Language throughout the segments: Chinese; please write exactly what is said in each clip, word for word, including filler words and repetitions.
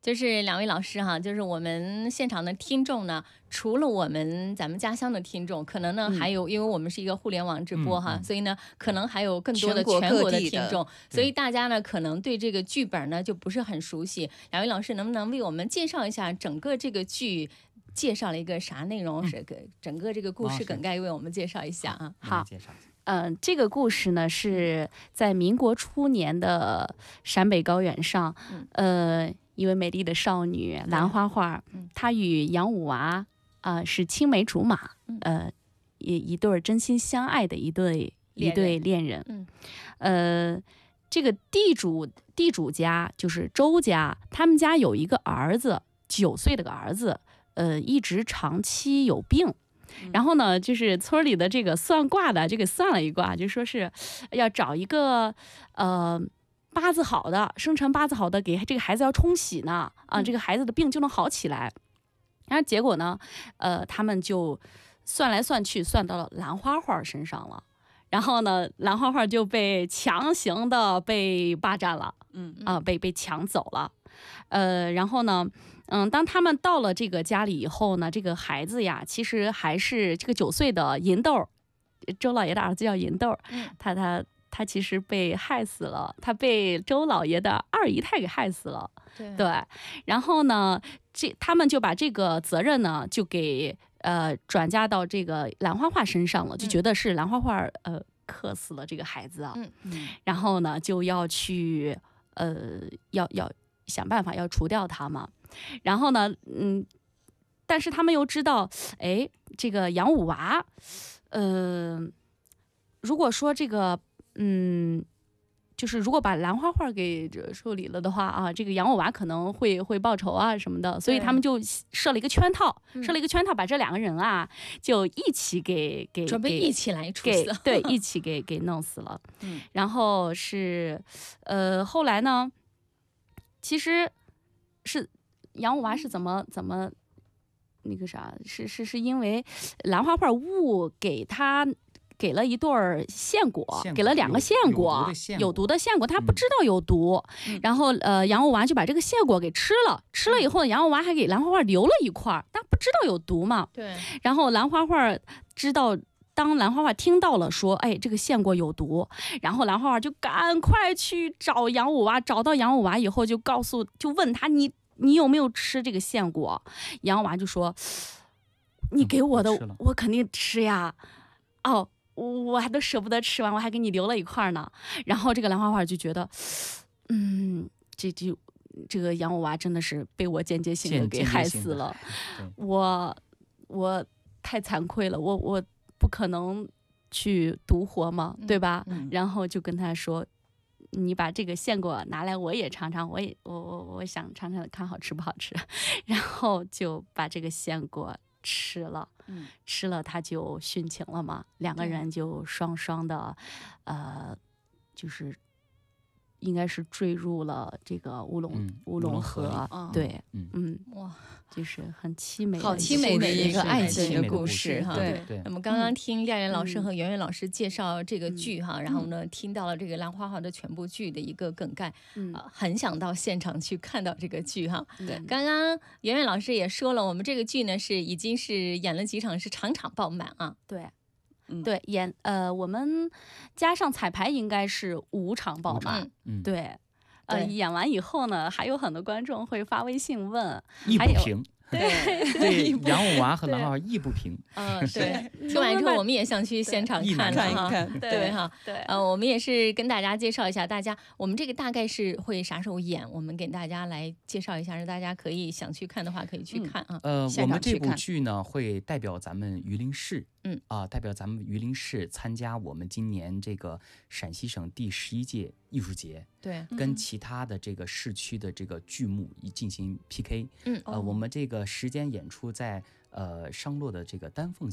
就是两位老师哈，就是我们现场的听众呢，除了我们咱们家乡的听众，可能呢、嗯、还有，因为我们是一个互联网直播哈、嗯嗯，所以呢，可能还有更多的全国的听众，所以大家呢可能对这个剧本呢就不是很熟悉。两位老师能不能为我们介绍一下整个这个剧？介绍了一个啥内容？是、嗯、整个这个故事梗概为我们介绍一下啊。 好，嗯、呃，这个故事呢是在民国初年的陕北高原上，嗯、呃，一位美丽的少女兰花花，嗯、她与杨五娃啊、呃、是青梅竹马，嗯、呃，一一对真心相爱的一对一对恋人。嗯，呃，这个地主地主家就是周家，他们家有一个儿子，九岁的个儿子。呃，一直长期有病，然后呢，就是村里的这个算卦的，就给算了一卦，就说是要找一个呃八字好的，生辰八字好的，给这个孩子要冲喜呢，啊，这个孩子的病就能好起来。然后结果呢，呃，他们就算来算去，算到了兰花花身上了。然后呢，兰花花就被强行的被霸占了，嗯啊、呃，被被抢走了。呃，然后呢，嗯，当他们到了这个家里以后呢，这个孩子呀，其实还是这个九岁的银豆，周老爷的儿子叫银豆，嗯、他他他其实被害死了，他被周老爷的二姨太给害死了，对，对，然后呢，这他们就把这个责任呢，就给呃转嫁到这个兰花花身上了，就觉得是兰花花呃克死了这个孩子啊，嗯嗯，然后呢就要去呃要要。想办法要除掉他嘛，然后呢，嗯，但是他们又知道，哎，这个杨五娃，呃，如果说这个，嗯，就是如果把兰花花给处理了的话啊，这个杨五娃可能会会报仇啊什么的，所以他们就设了一个圈套，设了一个圈套，把这两个人啊就一起给给准备一起来处死， 对，一起给给弄死了。嗯，然后是，呃，后来呢？其实是杨五娃是怎么怎么那个啥，是是是因为兰花花误给他给了一对儿线果，给了两个线果，有毒的线果，他不知道有毒，嗯、然后呃杨五娃就把这个线果给吃了，吃了以后杨五娃还给兰花花留了一块，但不知道有毒嘛， 对， 然后兰花花知道。当兰花花听到了说，哎，这个线果有毒，然后兰花花就赶快去找杨五娃，找到杨五娃以后就告诉，就问他你你有没有吃这个线果？杨五娃就说，你给我的、嗯、我, 我肯定吃呀，哦，我还都舍不得吃完，我还给你留了一块呢。然后这个兰花花就觉得，嗯，这就这个杨五娃真的是被我间接性的给害死了，我我太惭愧了，我我。不可能去独活嘛，嗯、对吧、嗯？然后就跟他说：“你把这个线果拿来，我也尝尝，我也我我我想尝尝看好吃不好吃。”然后就把这个线果吃了，嗯、吃了他就殉情了嘛。两个人就双双的，呃，就是应该是坠入了这个乌龙、嗯、乌龙河， 河对，嗯嗯，哇，就是很凄美的， 好凄美的一个爱情的故事哈。 对对。那么刚刚听廖岩老师和圆圆老师介绍这个剧哈，嗯、然后呢，听到了这个兰花花的全部剧的一个梗概，嗯、呃，很想到现场去看到这个剧哈。对。刚刚圆圆老师也说了，我们这个剧呢是已经是演了几场，是场场爆满啊。 对。嗯、对，演呃，我们加上彩排应该是五场爆满，嗯，对，呃，演完以后呢，还有很多观众会发微信问， 亦不平， 对对，杨五娃和兰花花亦不平， 嗯，对，听完之后我们也想去现场看看一看，对哈，对，呃，我们也是跟大家介绍一下，大家我们这个大概是会啥时候演，我们给大家来介绍一下，让大家可以想去看的话可以去看啊。 呃，我们这部剧呢会代表咱们榆林市。嗯啊，代表咱们榆林市参加我们今年这个陕西省第十一届艺术节， 对， 跟其他的这个市区的这个剧目进行 P K。嗯，呃，哦、我们这个时间演出在呃商洛的这个丹凤县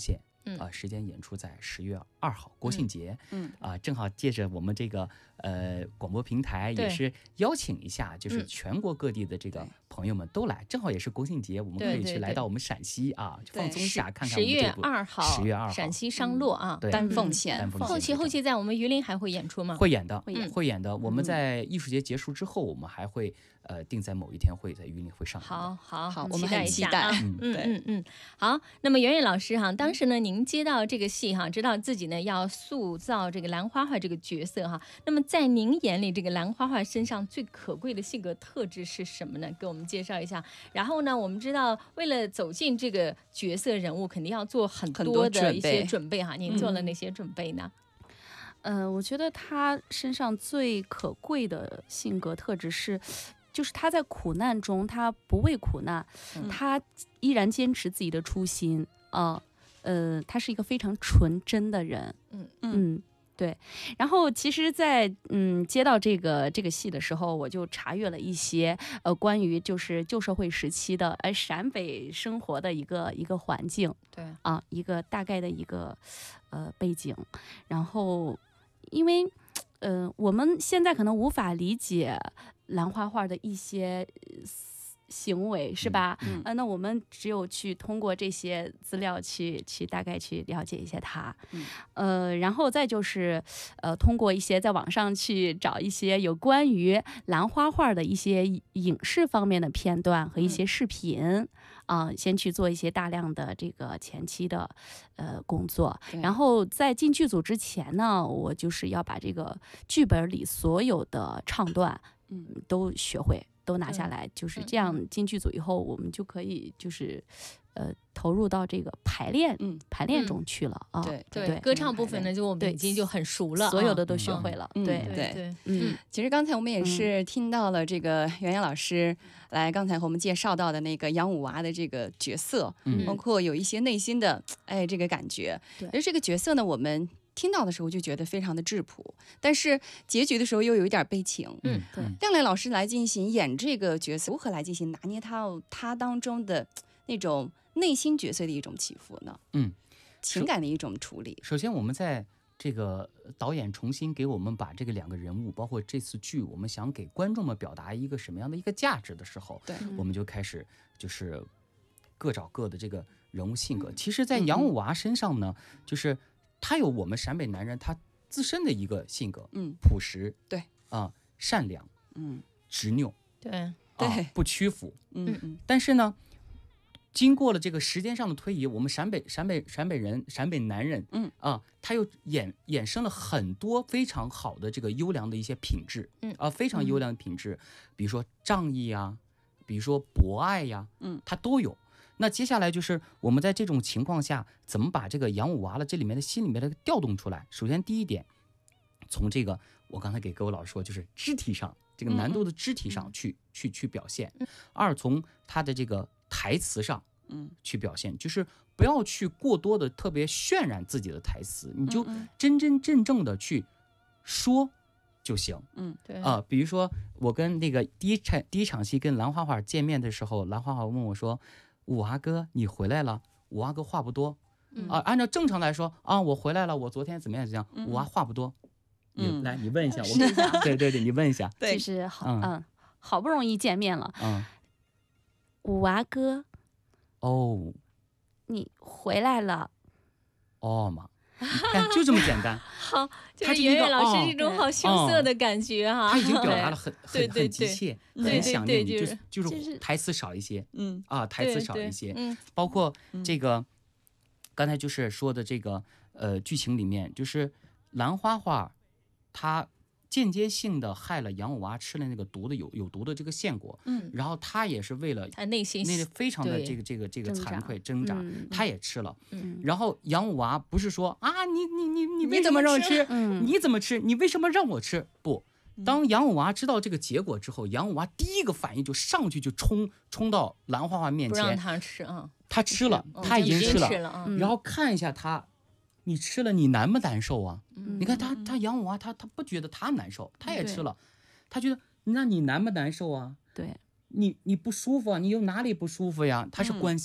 嗯啊，时间演出在十月二号国庆节， 嗯啊，正好借着我们这个呃广播平台，也是邀请一下，就是全国各地的这个朋友们都来，正好也是国庆节，我们可以去来到我们陕西啊，放松一下，看看我们这部十月二号， 十月二号陕西商洛啊， 丹凤县， 后期后期在我们榆林还会演出吗？ 会演的， 会演会演的。我们在艺术节结束之后，我们还会呃定在某一天会在榆林会上演。 好好好， 我们很期待。 嗯嗯嗯，好。那么圆圆老师哈，当时呢，您接到这个戏哈，知道自己呢要塑造这个兰花花这个角色哈。那么在您眼里，这个兰花花身上最可贵的性格特质是什么呢？给我们介绍一下。然后呢，我们知道为了走进这个角色人物，肯定要做很多的一些准备哈。您做了哪些准备呢？ 嗯、呃，我觉得他身上最可贵的性格特质是，就是他在苦难中，他不畏苦难，嗯、他依然坚持自己的初心啊。呃，他是一个非常纯真的人。 嗯嗯，对。然后其实在，在嗯接到这个这个戏的时候，我就查阅了一些呃关于就是旧社会时期的呃陕北生活的一个一个环境。 对啊，一个大概的一个呃背景，然后。因为，呃，我们现在可能无法理解兰花画的一些行为，是吧？ 嗯， 呃，那我们只有去通过这些资料去去大概去了解一些它， 嗯、 呃，然后再就是呃，通过一些在网上去找一些有关于兰花画的一些影视方面的片段和一些视频。嗯啊、呃，先去做一些大量的这个前期的呃工作，然后在进剧组之前呢，我就是要把这个剧本里所有的唱段，嗯，都学会，都拿下来，就是这样。进剧组以后，我们就可以就是呃投入到这个排练，嗯，排练中去了啊。 对对，歌唱部分呢，就我们已经就很熟了， 所有的都学会了。对对对， 嗯，其实刚才我们也是听到了这个圆圆老师。来，刚才和我们介绍到的那个杨五娃的这个角色，嗯，包括有一些内心的哎这个感觉。 对， 而这个角色呢，我们听到的时候就觉得非常的质朴，但是结局的时候又有一点悲情。 嗯， 对。 亮亮老师来进行演这个角色，如何来进行拿捏他他当中的那种内心角色的一种起伏呢？ 嗯， 情感的一种处理。 首先，我们在这个导演重新给我们把这个两个人物，包括这次剧，我们想给观众们表达一个什么样的一个价值的时候， 对， 我们就开始就是各找各的这个人物性格。其实，在杨五娃身上呢，嗯、就是他有我们陕北男人他自身的一个性格， 嗯， 朴实， 对啊、呃，善良， 嗯， 执拗， 对对、 啊，不屈服， 嗯嗯。 但是呢。经过了这个时间上的推移，我们陕北陕北陕北人陕北男人， 嗯啊，他又衍衍生了很多非常好的这个优良的一些品质， 嗯啊，非常优良的品质，比如说仗义呀，比如说博爱呀， 嗯， 他都有。那接下来就是我们在这种情况下，怎么把这个杨五娃的这里面的心里面的调动出来？首先第一点，从这个我刚才给各位老师说，就是肢体上这个难度的肢体上去、嗯、去去表现。二，从他的这个台词上， 嗯， 去表现，就是不要去过多的特别渲染自己的台词，你就真真正正的去说就行。 嗯， 对啊、呃，比如说我跟那个第一场第一场戏跟兰花花见面的时候，兰花花问我说：“五娃哥，你回来了？”五娃哥话不多， 嗯、 啊，按照正常来说啊，我回来了，我昨天怎么样怎么样， 嗯、 五娃话不多。你、 嗯、 来，你问一下，我问对对对，你问一下。 对， 就是好， 嗯， 嗯好不容易见面了， 嗯， 五娃哥。 哦， 你回来了， 哦嘛，你看就这么简单。 好，就是圆圆老师这种好羞涩的感觉哈。 他已经表达了很很很急切， 很想念你， 就是就是台词少一些， 嗯啊，台词少一些， 嗯， 包括这个刚才就是说的这个呃剧情里面，就是兰花花她间接性的害了杨五娃吃了那个毒的有有毒的这个线果， 嗯， 然后他也是为了他内心那非常的这个这个这个惭愧挣扎， 嗯、 他也吃了， 嗯， 然后杨五娃不是说啊你你你你为什么让我吃？ 嗯， 你怎么吃？你为什么让我吃？不，当杨五娃知道这个结果之后，杨五娃第一个反应就上去就冲冲到兰花花面前， 不让他吃啊， 他吃了， 嗯、 他已经吃了， 吃了然后看一下他。你吃了，你难不难受啊？ 嗯、 你看他，他杨五娃，他他不觉得他难受，他也吃了，他觉得那你难不难受啊？ 对， 你你不舒服啊？你有哪里不舒服呀？他是关心，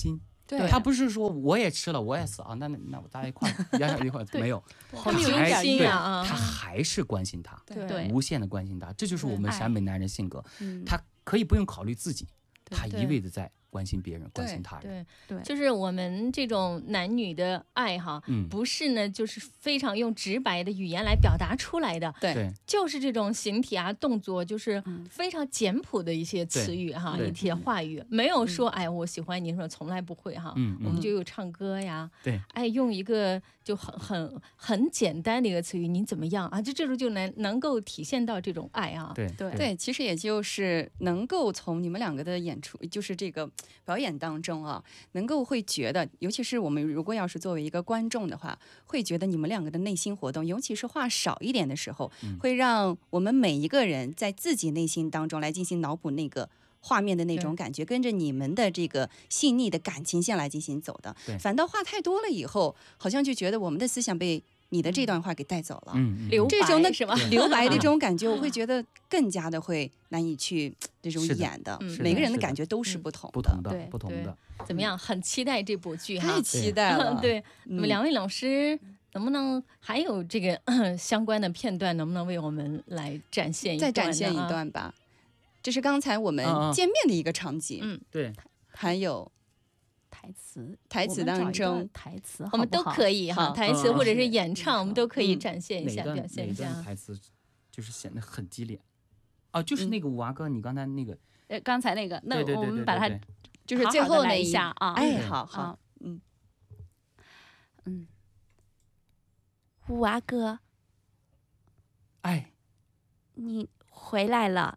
对， 他不是说我也吃了我也死啊，那那那我大家一块压上一块没有， 好有还对心啊， 他还是关心他， 对， 无限的关心他，这就是我们陕北男人性格， 嗯、 他可以不用考虑自己，他一味的在关心别人，关心他人。 对对， 就是我们这种男女的爱哈， 嗯， 不是呢，就是非常用直白的语言来表达出来的。 对， 就是这种形体啊、动作，就是非常简朴的一些词语哈，一些话语，没有说哎我喜欢你，说从来不会哈。 嗯， 我们就有唱歌呀， 对， 哎用一个就很很很简单的一个词语，你怎么样啊？就这种就能能够体现到这种爱啊。 对对对，其实也就是能够从你们两个的演出，就是这个表演当中啊，能够会觉得，尤其是我们如果要是作为一个观众的话，会觉得你们两个的内心活动，尤其是话少一点的时候， 嗯、 会让我们每一个人在自己内心当中来进行脑补那个画面的那种感觉，跟着你们的这个细腻的感情线来进行走的。反倒话太多了以后，好像就觉得我们的思想被你的这段话给带走了， 嗯， 留这种的是吧？ 留白的这种感觉，我会觉得更加的会难以去这种演的。每个人的感觉都是不同的， 不同的， 对不同的。 怎么样？很期待这部剧哈， 太期待了。 对，那么两位老师能不能还有这个相关的片段，能不能为我们来展现一段？ 再展现一段吧。这是刚才我们见面的一个场景。 嗯， 对， 还有。 台词， 台词当中， 台词我们都可以哈，台词或者是演唱，我们都可以展现一下，表现一下。 台词就是显得很激烈。哦，就是那个五娃哥，你刚才那个， 呃，刚才那个，那我们把它就是最后那一下啊， 哎，好好，嗯嗯，五娃哥， 哎， 你回来了。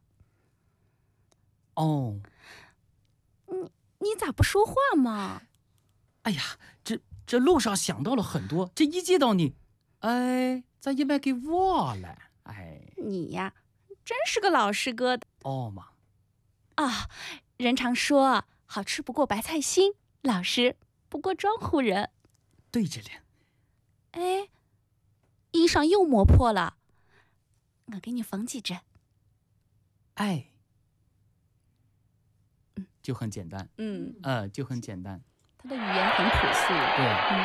哦。 你你咋不说话嘛？ 哎呀，这这路上想到了很多，这一见到你，哎，咋一般给忘了？哎， 你呀，真是个老实疙瘩。 哦嘛， 啊，人常说好吃不过白菜心，老实不过庄户人。 对着了。 哎，衣裳又磨破了，我给你缝几针。 哎。就很简单， 嗯呃，就很简单。 他的语言很朴素， 对、嗯、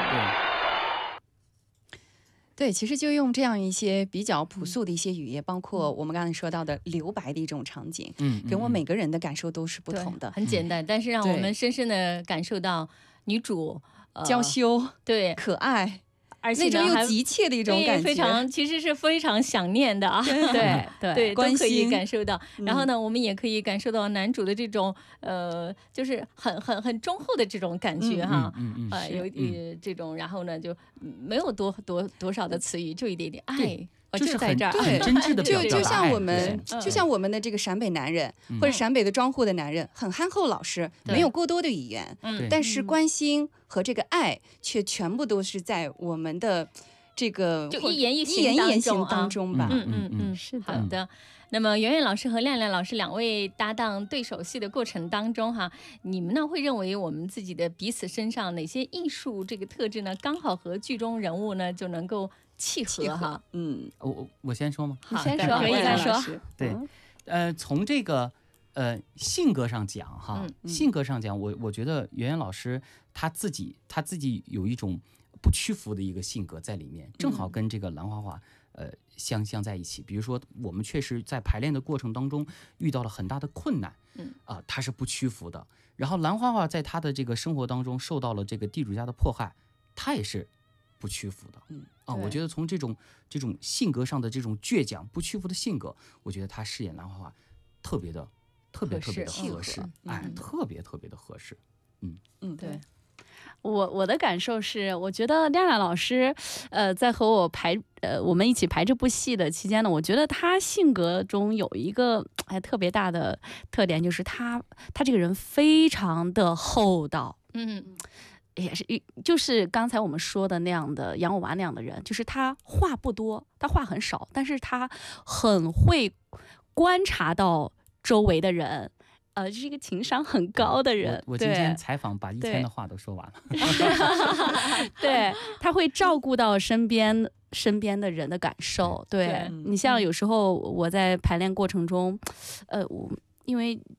对对，其实就用这样一些比较朴素的一些语言，包括我们刚才说到的留白的一种场景， 嗯， 给我每个人的感受都是不同的， 很简单，但是让我们深深的感受到女主、 呃、娇羞， 对， 可爱。 而且那种又急切的一种感觉， 非常其实是非常想念的啊， 对对对， 都可以感受到。 嗯、 然后呢，我们也可以感受到男主的这种呃，就是很很很忠厚的这种感觉哈， 嗯嗯呃，有呃这种，然后呢就没有多多多少的词语，就一点点爱。 就是在这儿， 很真挚的表达。 就就像我们，就像我们的这个陕北男人，或者陕北的庄户的男人，很憨厚老实，没有过多的语言，但是关心和这个爱却全部都是在我们的这个就一言一行一言一行当中吧。 嗯嗯嗯， 是的。 好的。那么圆圆老师和亮亮老师两位搭档对手戏的过程当中哈，你们呢会认为我们自己的彼此身上哪些艺术这个特质呢，刚好和剧中人物呢就能够契合哈？ 嗯， 我我我先说吗？ 你先说， 可以再说。 对，呃，从这个呃性格上讲哈， 嗯、 性格上讲，我我觉得圆圆老师他自己他自己有一种不屈服的一个性格在里面，正好跟这个兰花花呃相相在一起。比如说，我们确实在排练的过程当中遇到了很大的困难， 嗯啊、呃，他是不屈服的。然后兰花花在他的这个生活当中受到了这个地主家的迫害，他也是不屈服的。 嗯啊，我觉得从这种这种性格上的这种倔强、不屈服的性格，我觉得他饰演兰花花特别的、特别特别的合适，哎， 嗯、 特别特别的合适。嗯嗯， 对。 我我的感受是，我觉得亮亮老师，呃，在和我排呃我们一起排这部戏的期间呢，我觉得他性格中有一个哎特别大的特点，就是他他这个人非常的厚道， 嗯， 也是就是刚才我们说的那样的杨五娃那样的人，就是他话不多，他话很少，但是他很会观察到周围的人。呃，是一个情商很高的人。 我, 我今天采访把一天的话都说完了。 对，他会照顾到身边身边的人的感受。对, 对你像有时候我在排练过程中，呃，我因为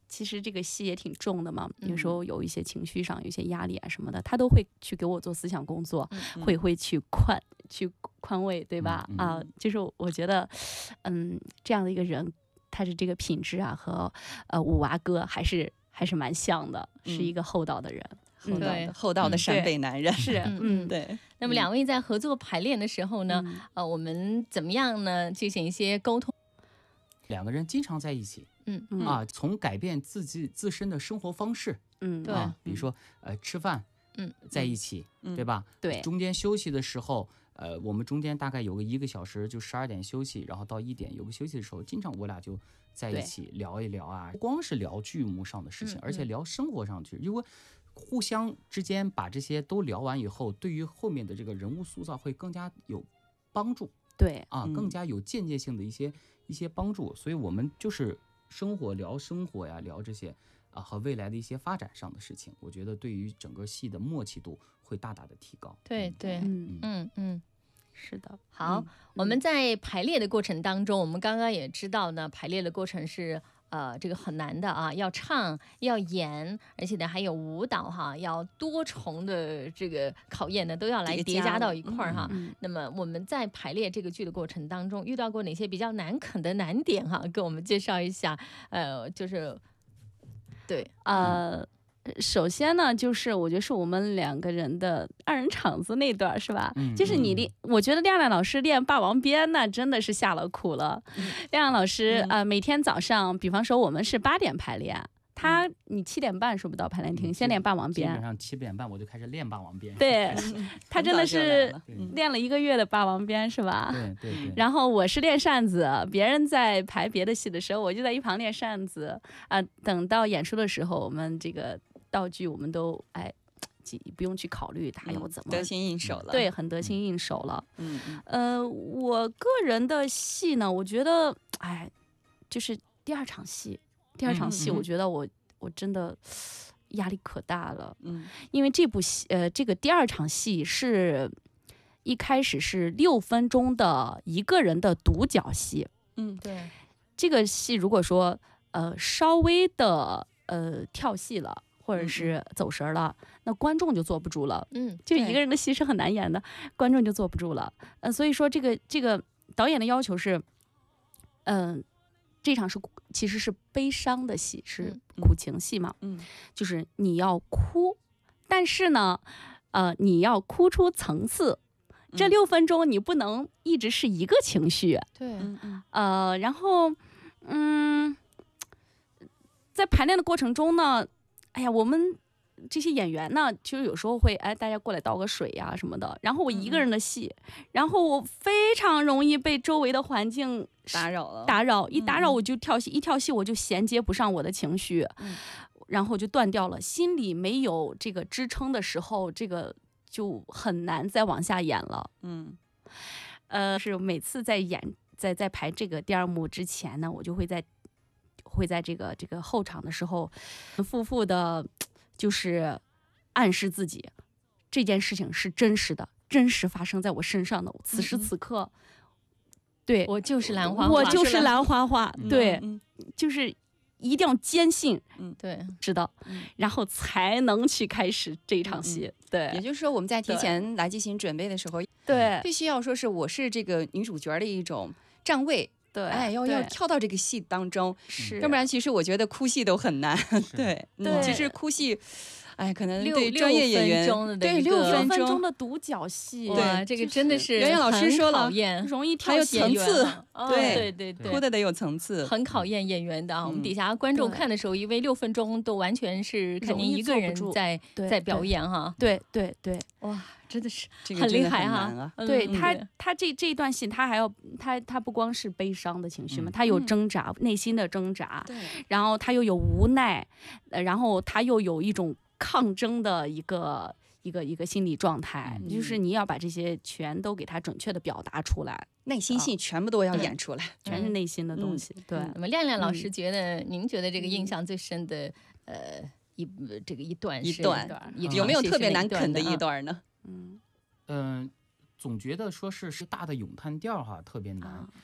其实这个戏也挺重的嘛，有时候有一些情绪上有一些压力啊什么的，他都会去给我做思想工作， 嗯、 会会去宽去宽慰，对吧？ 嗯、 啊，就是我觉得，嗯，这样的一个人，他是这个品质啊，和呃五娃哥还是还是蛮像的， 嗯、 是一个厚道的人。 厚道的厚道的陕北男人、 嗯、是，嗯， 对。 那么两位在合作排练的时候呢，嗯、呃，我们怎么样呢？进行一些沟通。 两个人经常在一起， 嗯啊，从改变自己自身的生活方式， 嗯， 对， 啊，比如说呃吃饭， 嗯， 在一起， 嗯、 对吧？ 对， 中间休息的时候，呃，我们中间大概有个一个小时，就十二点休息，然后到一点有个休息的时候，经常我俩就在一起聊一聊啊，不光是聊剧目上的事情， 嗯、 而且聊生活上去，因为互相之间把这些都聊完以后，对于后面的这个人物塑造会更加有帮助。 对啊，更加有间接性的一些、嗯、一些帮助，所以我们就是生活聊生活呀，聊这些啊和未来的一些发展上的事情，我觉得对于整个戏的默契度会大大的提高。 对对，嗯嗯嗯， 是的。 好、嗯，我们在排练的过程当中，我们刚刚也知道呢，排练的过程是。呃，这个很难的啊，要唱，要演，而且呢还有舞蹈哈，要多重的这个考验呢，都要来叠加到一块儿哈、嗯。那么我们在排练这个剧的过程当中，遇到过哪些比较难啃的难点哈？给我们介绍一下。呃，就是对， 呃。首先呢，就是我觉得是我们两个人的二人场子那段，是吧？ 嗯、 就是你练，我觉得亮亮老师练《霸王鞭》那真的是下了苦了。嗯、亮亮老师、嗯、呃，每天早上，比方说我们是八点排练，他、嗯、你七点半是不是到排练厅、嗯、先练《霸王鞭》？ 基本上七点半我就开始练《霸王鞭》。 对，他真的是练了一个月的《霸王鞭》，是吧？ 对对对。 然后我是练扇子，别人在排别的戏的时候，我就在一旁练扇子啊、呃。等到演出的时候，我们这个。道具我们都哎，不用去考虑它要怎么、 嗯、得心应手了， 对，很得心应手了。 嗯呃，我个人的戏呢，我觉得哎，就是第二场戏，第二场戏，我觉得我、嗯、我真的压力可大了。 嗯， 因为这部戏呃，这个第二场戏是一开始是六分钟的一个人的独角戏。 嗯，对， 这个戏如果说呃稍微的呃跳戏了。或者是走神了、嗯，那观众就坐不住了。 嗯， 就一个人的戏是很难演的，观众就坐不住了。呃，所以说这个这个导演的要求是，嗯、呃，这场是其实是悲伤的戏，是苦情戏嘛。 嗯， 就是你要哭，但是呢，呃，你要哭出层次。这六分钟你不能一直是一个情绪。 对， 嗯呃，然后嗯，在排练的过程中呢。哎呀，我们这些演员呢，其实有时候会哎，大家过来倒个水呀、啊、什么的。然后我一个人的戏、嗯，然后我非常容易被周围的环境打扰了， 打扰一打扰我就跳戏，嗯、一跳戏我就衔接不上我的情绪， 嗯、 然后就断掉了。心里没有这个支撑的时候，这个就很难再往下演了。 嗯， 呃，是每次在演在在排这个第二幕之前呢，我就会在。会在这个这个后场的时候，反复的，就是暗示自己，这件事情是真实的，真实发生在我身上的。此时此刻，嗯、对我就是兰花花， 我就是兰花花， 嗯、 对、 嗯， 就是一定要坚信， 嗯，对， 知道、 嗯， 然后才能去开始这一场戏。 嗯、 对， 也就是说，我们在提前来进行准备的时候， 对， 必须要说是我是这个女主角的一种站位。 对， 哎，要要跳到这个戏当中， 是， 要不然其实我觉得哭戏都很难。对， 对、 嗯，其实哭戏，哎，可能对专业演员对六分分钟的独角戏， 哇，这个真的是袁袁老师说了， 容易跳还有层次， 对对对对， 哭的得有层次， 很考验演员的啊。我们底下观众看的时候，因为六分钟都完全是看您一个人在在表演哈。 对对对， 哇。真的是很厉害哈、 啊！ 嗯、对他，他这这一段戏，他还要他他不光是悲伤的情绪嘛，嗯、他有挣扎，嗯、内心的挣扎， 对， 然后他又有无奈，呃，然后他又有一种抗争的一个一个一个心理状态，嗯、就是你要把这些全都给他准确的表达出来， 内心戏全部都要演出来， 嗯、全是内心的东西。嗯、对， 那么亮亮老师觉得，嗯、您觉得这个印象最深的，呃，一这个一段一段， 一有没有特别难啃的一段呢？ 嗯嗯、呃，总觉得说是是大的咏叹调哈特别难，啊、